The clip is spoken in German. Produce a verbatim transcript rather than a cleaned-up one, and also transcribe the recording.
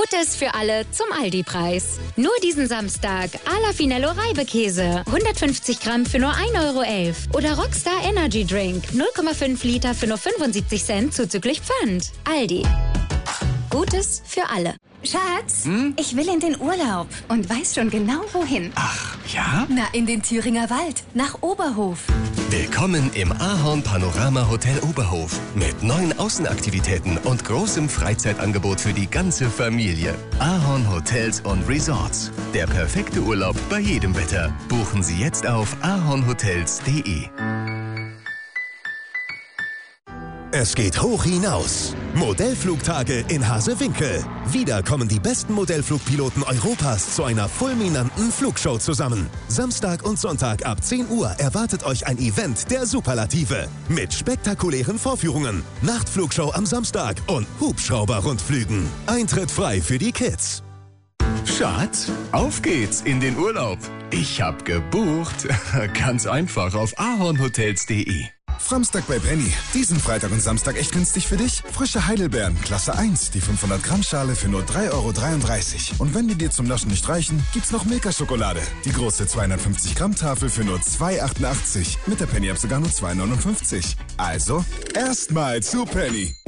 Gutes für alle zum Aldi-Preis. Nur diesen Samstag Ala Finello Reibekäse. hundertfünfzig Gramm für nur ein Euro elf. Oder Rockstar Energy Drink. null Komma fünf Liter für nur fünfundsiebzig Cent zuzüglich Pfand. Aldi. Gutes für alle. Schatz, hm? ich will in den Urlaub und weiß schon genau wohin. Ach, ja? Na, in den Thüringer Wald, nach Oberhof. Willkommen im Ahorn Panorama Hotel Oberhof mit neuen Außenaktivitäten und großem Freizeitangebot für die ganze Familie. Ahorn Hotels und Resorts. Der perfekte Urlaub bei jedem Wetter. Buchen Sie jetzt auf ahornhotels punkt de. Es geht hoch hinaus. Modellflugtage in Hasewinkel. Wieder kommen die besten Modellflugpiloten Europas zu einer fulminanten Flugshow zusammen. Samstag und Sonntag ab zehn Uhr erwartet euch ein Event der Superlative. Mit spektakulären Vorführungen, Nachtflugshow am Samstag und Hubschrauber-Rundflügen. Eintritt frei für die Kids. Schatz, auf geht's in den Urlaub. Ich hab gebucht. Ganz einfach auf ahornhotels punkt de. Framstag bei Penny. Diesen Freitag und Samstag echt günstig für dich. Frische Heidelbeeren, Klasse eins, die fünfhundert Gramm Schale für nur drei Euro dreiunddreißig. Und wenn die dir zum Naschen nicht reichen, gibt's noch Milka-Schokolade. Die große zweihundertfünfzig Gramm Tafel für nur zwei Euro achtundachtzig. Mit der Penny-App sogar nur zwei Euro neunundfünfzig. Also, erstmal zu Penny.